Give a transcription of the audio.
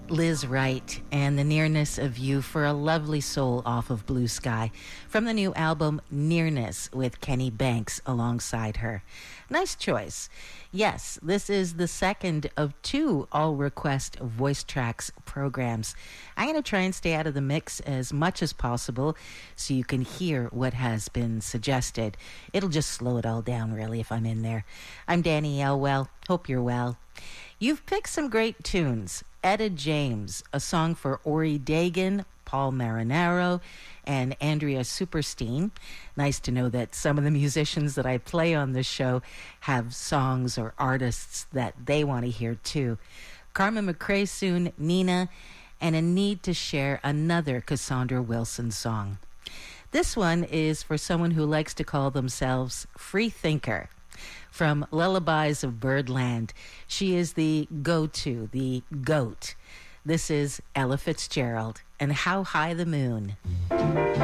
Liz Wright and the Nearness of You for a Lovely Soul off of Blue Sky from the new album Nearness with Kenny Banks alongside her. Nice choice. Yes, this is the second of two All Request Voice Tracks programs. I'm going to try and stay out of the mix as much as possible so you can hear what has been suggested. It'll just slow it all down, really, if I'm in there. I'm Danny Elwell. Hope you're well. You've picked some great tunes. Etta James, a song for Ori Dagan, Paul Marinaro, and Andrea Superstein. Nice to know that some of the musicians that I play on this show have songs or artists that they want to hear too. Carmen McRae soon, Nina, and a need to share another Cassandra Wilson song. This one is for someone who likes to call themselves free thinker. From Lullabies of Birdland, she is the go-to, the GOAT. This is Ella Fitzgerald and How High the Moon.